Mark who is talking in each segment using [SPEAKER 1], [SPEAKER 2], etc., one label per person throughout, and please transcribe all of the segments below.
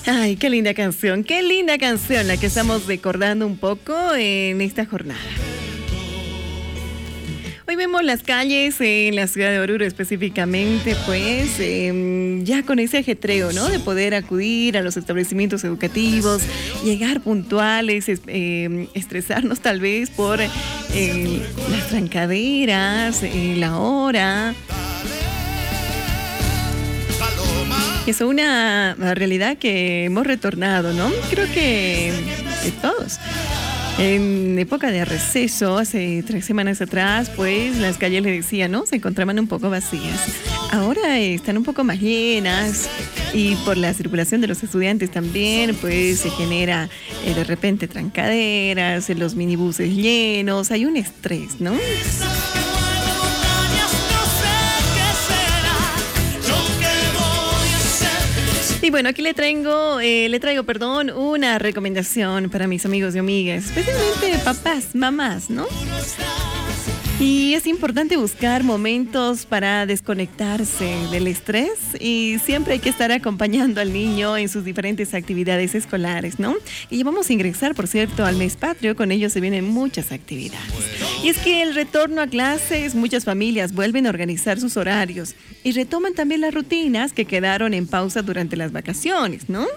[SPEAKER 1] Ay, qué linda canción la que estamos recordando un poco en esta jornada. Hoy vemos las calles en la ciudad de Oruro específicamente, pues ya con ese ajetreo, ¿no? De poder acudir a los establecimientos educativos, llegar puntuales, estresarnos tal vez por las trancaderas, la hora. Es una realidad que hemos retornado, ¿no? Creo que todos. En época de receso, hace 3 semanas atrás, pues las calles, le decía, ¿no? Se encontraban un poco vacías. Ahora están un poco más llenas y por la circulación de los estudiantes también, pues se genera de repente trancaderas, los minibuses llenos, hay un estrés, ¿no? Y bueno, aquí le traigo, una recomendación para mis amigos y amigas, especialmente papás, mamás, ¿no? Y es importante buscar momentos para desconectarse del estrés y siempre hay que estar acompañando al niño en sus diferentes actividades escolares, ¿no? Y ya vamos a ingresar, por cierto, al mes patrio, con ello se vienen muchas actividades. Y es que el retorno a clases, muchas familias vuelven a organizar sus horarios y retoman también las rutinas que quedaron en pausa durante las vacaciones, ¿no?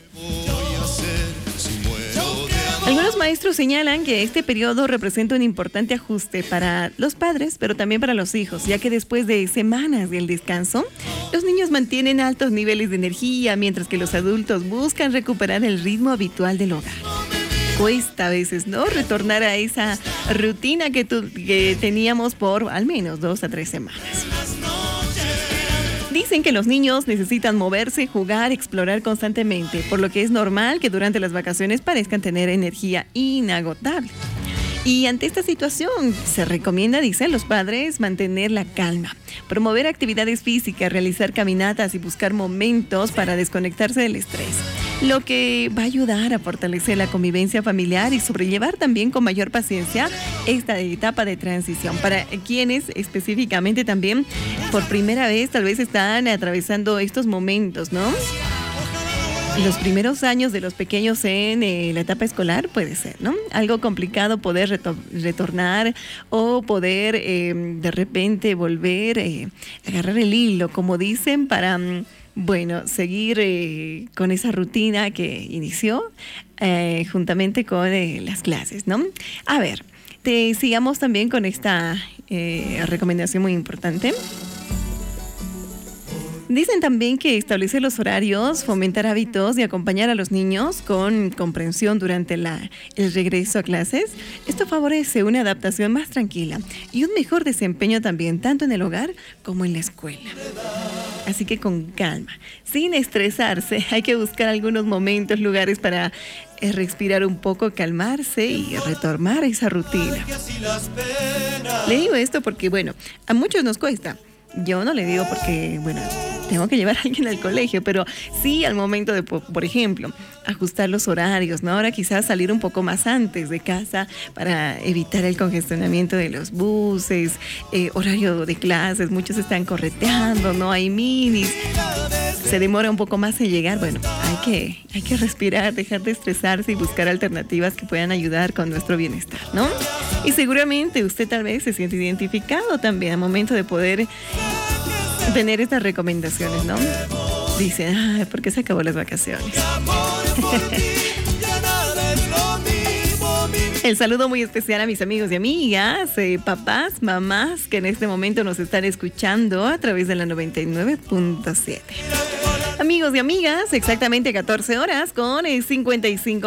[SPEAKER 1] Algunos maestros señalan que este periodo representa un importante ajuste para los padres, pero también para los hijos, ya que después de semanas del descanso, los niños mantienen altos niveles de energía, mientras que los adultos buscan recuperar el ritmo habitual del hogar. Cuesta a veces, ¿no? Retornar a esa rutina que teníamos por al menos 2 a 3 semanas. Dicen que los niños necesitan moverse, jugar, explorar constantemente, por lo que es normal que durante las vacaciones parezcan tener energía inagotable. Y ante esta situación se recomienda, dicen los padres, mantener la calma, promover actividades físicas, realizar caminatas y buscar momentos para desconectarse del estrés, lo que va a ayudar a fortalecer la convivencia familiar y sobrellevar también con mayor paciencia esta etapa de transición. Para quienes específicamente también por primera vez tal vez están atravesando estos momentos, ¿no? Los primeros años de los pequeños en la etapa escolar puede ser, ¿no? Algo complicado poder retornar o poder de repente volver a agarrar el hilo, como dicen, para, seguir con esa rutina que inició juntamente con las clases, ¿no? A ver, sigamos también con esta recomendación muy importante. Dicen también que establecer los horarios, fomentar hábitos y acompañar a los niños con comprensión durante el regreso a clases, esto favorece una adaptación más tranquila y un mejor desempeño también, tanto en el hogar como en la escuela. Así que con calma, sin estresarse, hay que buscar algunos momentos, lugares para respirar un poco, calmarse y retomar esa rutina. Le digo esto porque, a muchos nos cuesta. Yo no le digo porque, tengo que llevar a alguien al colegio, pero sí al momento de, por ejemplo, ajustar los horarios, ¿no? Ahora quizás salir un poco más antes de casa para evitar el congestionamiento de los buses, horario de clases, muchos están correteando, ¿no? Hay minis, se demora un poco más en llegar. Hay que respirar, dejar de estresarse y buscar alternativas que puedan ayudar con nuestro bienestar, ¿no? Y seguramente usted tal vez se siente identificado también al momento de poder tener estas recomendaciones, ¿no? Dicen, ¿por qué se acabó las vacaciones? El saludo muy especial a mis amigos y amigas, papás, mamás, que en este momento nos están escuchando a través de la 99.7. Amigos y amigas, exactamente 14 horas con 55